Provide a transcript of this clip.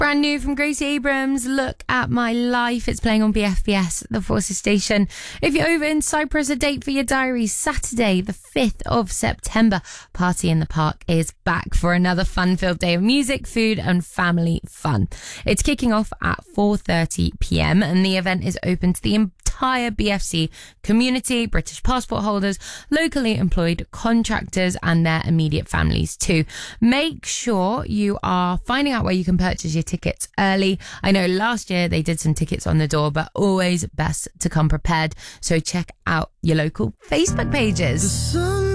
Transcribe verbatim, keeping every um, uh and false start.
Brand new from Gracie Abrams, Look at My Life. It's playing on B F B S, the Forces Station. If you're over in Cyprus, a date for your diary, Saturday, the fifth of September. Party in the Park is back for another fun-filled day of music, food and family fun. It's kicking off at four thirty p.m. and the event is open to the entire B F C community, British passport holders, locally employed contractors and their immediate families too. Make sure you are finding out where you can purchase your tickets early. I know last year they did some tickets on the door, but always best to come prepared. So check out your local Facebook pages.